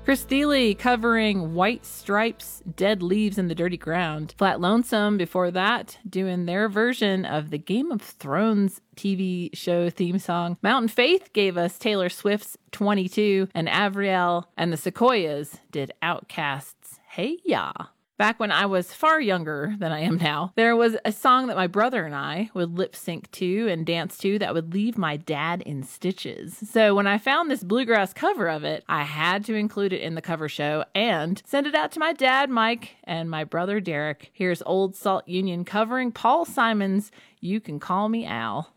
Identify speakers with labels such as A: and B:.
A: Chris Thile covering White Stripes' Dead Leaves in the Dirty Ground. Flat Lonesome before that doing their version of the Game of Thrones TV show theme song. Mountain Faith gave us Taylor Swift's 22, and Avriel and the Sequoias did Outkast's Hey Ya. Back when I was far younger than I am now, there was a song that my brother and I would lip sync to and dance to that would leave my dad in stitches. So when I found this bluegrass cover of it, I had to include it in the cover show and send it out to my dad, Mike, and my brother, Derek. Here's Old Salt Union covering Paul Simon's You Can Call Me Al.